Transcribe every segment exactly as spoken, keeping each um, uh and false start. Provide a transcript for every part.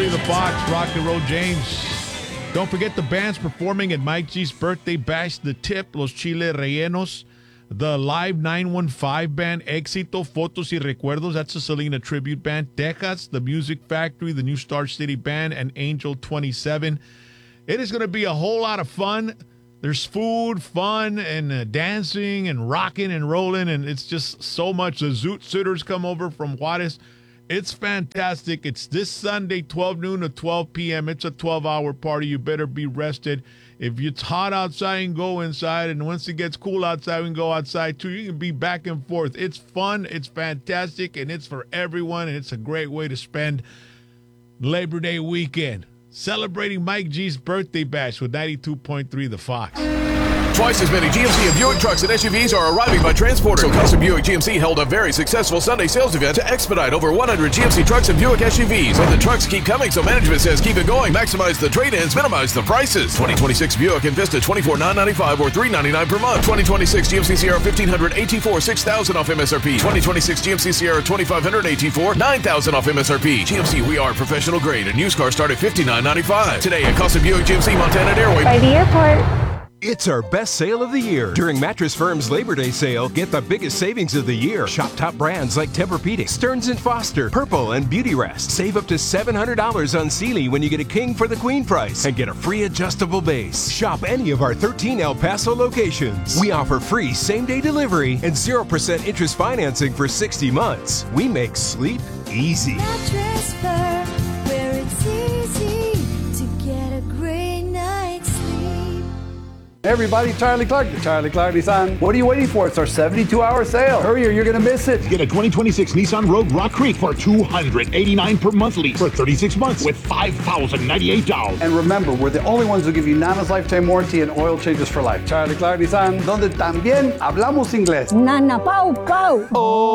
three The Fox, Rock and Roll James. Don't forget the bands performing at Mike G's birthday bash, The Tip, Los Chile Rellenos, the Live nine one five band, Éxito, Fotos y Recuerdos, that's a Selena tribute band, Texas, The Music Factory, the New Star City Band, and Angel twenty-seven. It is going to be a whole lot of fun. There's food, fun, and uh, dancing and rocking and rolling, and it's just so much. The Zoot Suiters come over from Juarez. It's fantastic. It's this Sunday, twelve noon to twelve p.m. It's a twelve-hour party. You better be rested. If it's hot outside, you can go inside, and once it gets cool outside, we can go outside too. You can be back and forth. It's fun, it's fantastic, and it's for everyone, and it's a great way to spend Labor Day weekend. Celebrating Mike G's birthday bash with ninety-two point three The Fox. Twice as many G M C and Buick trucks and S U Vs are arriving by transporter. So Custom Buick G M C held a very successful Sunday sales event to expedite over one hundred G M C trucks and Buick S U Vs. But the trucks keep coming, so management says keep it going. Maximize the trade-ins, minimize the prices. twenty twenty-six Buick Envista twenty-four thousand nine hundred ninety-five dollars or three hundred ninety-nine dollars per month. twenty twenty-six G M C Sierra fifteen hundred A T four six thousand dollars off M S R P. twenty twenty-six G M C Sierra twenty-five hundred A T four nine thousand dollars off M S R P. G M C, we are professional grade, and used cars start at fifty-nine ninety-five. Today at Custom Buick G M C Montana and Airway. By the airport. It's our best sale of the year. During Mattress Firm's Labor Day sale, get the biggest savings of the year. Shop top brands like Tempur-Pedic, Stearns and Foster, Purple, and Beautyrest. Save up to seven hundred dollars on Sealy when you get a king for the queen price and get a free adjustable base. Shop any of our thirteen El Paso locations. We offer free same-day delivery and zero percent interest financing for sixty months. We make sleep easy. Mattress Firm, where it's easy to get a great night's sleep. Hey everybody, Charlie Clark, the Charlie Clark Nissan. What are you waiting for? It's our seventy-two hour sale. Hurry or you're going to miss it. Get a twenty twenty-six Nissan Rogue Rock Creek for two hundred eighty-nine dollars per month lease for thirty-six months with five thousand ninety-eight dollars. And remember, we're the only ones who give you Nana's lifetime warranty and oil changes for life. Charlie Clark Nissan, donde también hablamos inglés. Nana Pau Pau.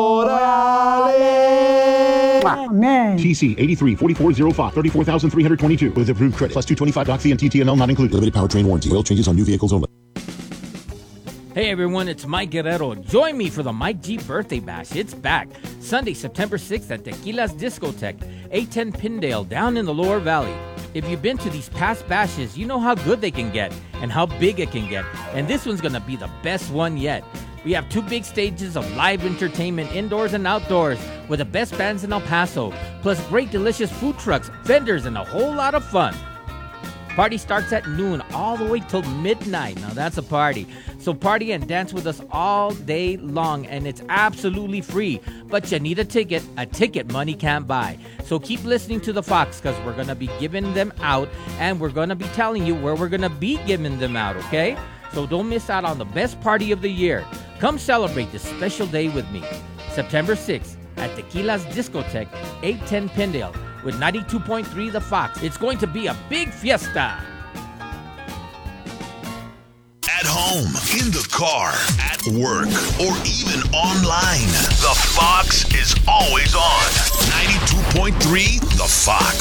Orale. Amen. T C eighty-three forty-four oh five, thirty-four thousand three hundred twenty-two with approved credit plus two twenty-five doc fee and T T N L not included. Limited powertrain warranty. Oil changes on new vehicles only. Hey everyone, it's Mike Guerrero. Join me for the Mike G Birthday Bash. It's back. Sunday, September sixth at Tequila's Discotheque, eight ten Pindale, down in the Lower Valley. If you've been to these past bashes, you know how good they can get and how big it can get. And this one's going to be the best one yet. We have two big stages of live entertainment indoors and outdoors with the best bands in El Paso, plus great delicious food trucks, vendors, and a whole lot of fun. Party starts at noon all the way till midnight. Now that's a party. So party and dance with us all day long, and it's absolutely free. But you need a ticket. A ticket money can't buy. So keep listening to the Fox, because we're going to be giving them out, and we're going to be telling you where we're going to be giving them out, okay? So don't miss out on the best party of the year. Come celebrate this special day with me. September sixth at Tequila's Discotheque, eight ten Pindale, with ninety-two point three The Fox. It's going to be a big fiesta. At home, in the car, at work, or even online, The Fox is always on. ninety-two point three The Fox.